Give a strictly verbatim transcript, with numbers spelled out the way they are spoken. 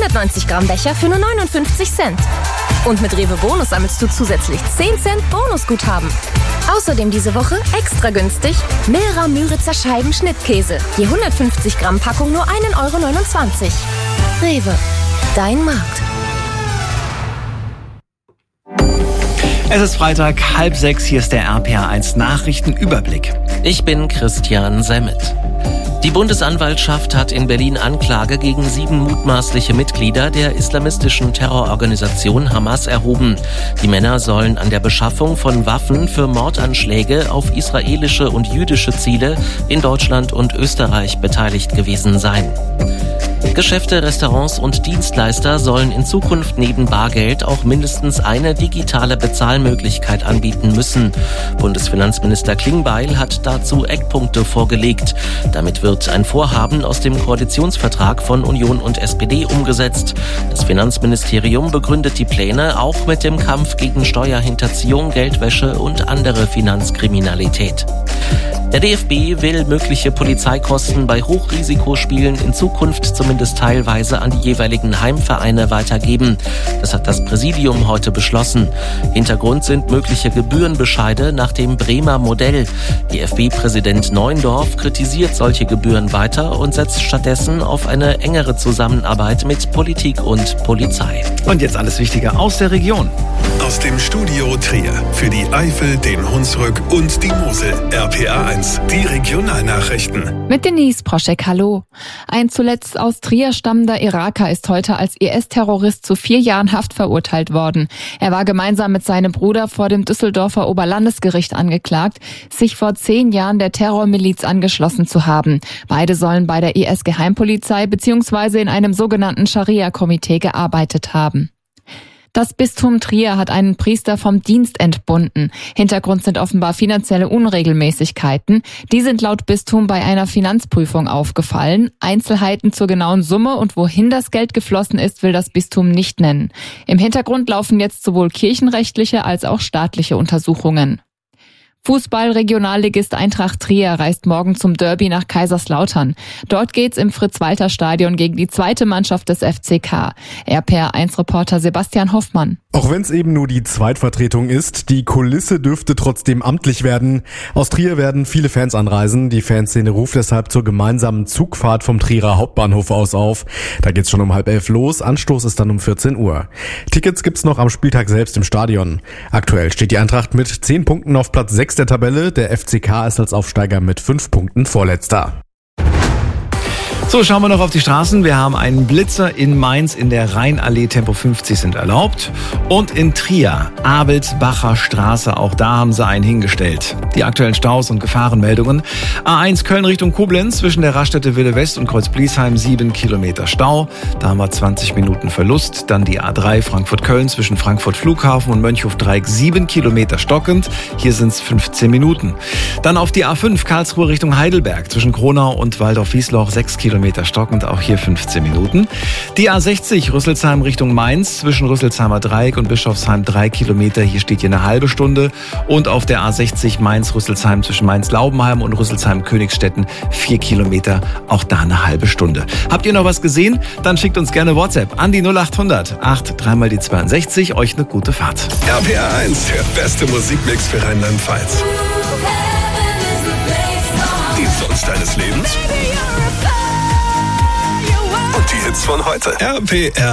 hundertneunzig Gramm Becher für nur neunundfünfzig Cent. Und mit Rewe Bonus sammelst du zusätzlich zehn Cent Bonusguthaben. Außerdem diese Woche extra günstig Milra Müritzer Scheiben Schnittkäse. Je hundertfünfzig Gramm Packung nur ein Euro neunundzwanzig. Rewe, dein Markt. Es ist Freitag, halb sechs, hier ist der R P R eins Nachrichtenüberblick. Ich bin Christian Semmet. Die Bundesanwaltschaft hat in Berlin Anklage gegen sieben mutmaßliche Mitglieder der islamistischen Terrororganisation Hamas erhoben. Die Männer sollen an der Beschaffung von Waffen für Mordanschläge auf israelische und jüdische Ziele in Deutschland und Österreich beteiligt gewesen sein. Geschäfte, Restaurants und Dienstleister sollen in Zukunft neben Bargeld auch mindestens eine digitale Bezahlmöglichkeit anbieten müssen. Bundesfinanzminister Klingbeil hat dazu Eckpunkte vorgelegt. Damit wird ein Vorhaben aus dem Koalitionsvertrag von Union und S P D umgesetzt. Das Finanzministerium begründet die Pläne auch mit dem Kampf gegen Steuerhinterziehung, Geldwäsche und andere Finanzkriminalität. Der D F B will mögliche Polizeikosten bei Hochrisikospielen in Zukunft zumindest teilweise an die jeweiligen Heimvereine weitergeben. Das hat das Präsidium heute beschlossen. Hintergrund sind mögliche Gebührenbescheide nach dem Bremer Modell. D F B-Präsident Neuendorf kritisiert solche Gebühren weiter und setzt stattdessen auf eine engere Zusammenarbeit mit Politik und Polizei. Und jetzt alles Wichtige aus der Region. Aus dem Studio Trier für die Eifel, den Hunsrück und die Mosel. R P R eins, die Regionalnachrichten. Mit Denise Proschek, hallo. Ein zuletzt aus Trier stammender Iraker ist heute als I S-Terrorist zu vier Jahren Haft verurteilt worden. Er war gemeinsam mit seinem Bruder vor dem Düsseldorfer Oberlandesgericht angeklagt, sich vor zehn Jahren der Terrormiliz angeschlossen zu haben. Beide sollen bei der I S-Geheimpolizei bzw. in einem sogenannten Scharia-Komitee gearbeitet haben. Das Bistum Trier hat einen Priester vom Dienst entbunden. Hintergrund sind offenbar finanzielle Unregelmäßigkeiten. Die sind laut Bistum bei einer Finanzprüfung aufgefallen. Einzelheiten zur genauen Summe und wohin das Geld geflossen ist, will das Bistum nicht nennen. Im Hintergrund laufen jetzt sowohl kirchenrechtliche als auch staatliche Untersuchungen. Fußball-Regionalligist Eintracht Trier reist morgen zum Derby nach Kaiserslautern. Dort geht's im Fritz-Walter-Stadion gegen die zweite Mannschaft des F C K. R P R eins Reporter Sebastian Hoffmann. Auch wenn es eben nur die Zweitvertretung ist, die Kulisse dürfte trotzdem amtlich werden. Aus Trier werden viele Fans anreisen. Die Fanszene ruft deshalb zur gemeinsamen Zugfahrt vom Trierer Hauptbahnhof aus auf. Da geht's schon um halb elf los. Anstoß ist dann um vierzehn Uhr. Tickets gibt's noch am Spieltag selbst im Stadion. Aktuell steht die Eintracht mit zehn Punkten auf Platz sechs der Tabelle. Der F C K ist als Aufsteiger mit fünf Punkten Vorletzter. So, schauen wir noch auf die Straßen. Wir haben einen Blitzer in Mainz in der Rheinallee, Tempo fünfzig sind erlaubt. Und in Trier, Abelsbacher Straße, auch da haben sie einen hingestellt. Die aktuellen Staus und Gefahrenmeldungen. A eins Köln Richtung Koblenz zwischen der Raststätte Wille West und Kreuz Bliesheim sieben Kilometer Stau. Da haben wir zwanzig Minuten Verlust. Dann die A drei Frankfurt-Köln zwischen Frankfurt Flughafen und Mönchhof-Dreieck sieben Kilometer stockend. Hier sind es fünfzehn Minuten. Dann auf die A fünf Karlsruhe Richtung Heidelberg zwischen Kronau und Waldorf-Wiesloch sechs Kilometer stockend, auch hier fünfzehn Minuten. Die A sechzig Rüsselsheim Richtung Mainz zwischen Rüsselsheimer Dreieck und Bischofsheim drei Kilometer. Hier steht hier eine halbe Stunde. Und auf der A sechzig Mainz-Rüsselsheim zwischen Mainz-Laubenheim und Rüsselsheim-Königsstetten vier Kilometer. Auch da eine halbe Stunde. Habt ihr noch was gesehen? Dann schickt uns gerne WhatsApp an die null acht hundert acht drei mal die zweiundsechzig. Euch eine gute Fahrt. R P R eins, der beste Musikmix für Rheinland-Pfalz. Die Sonst deines Lebens? Und die Hits von heute. R P R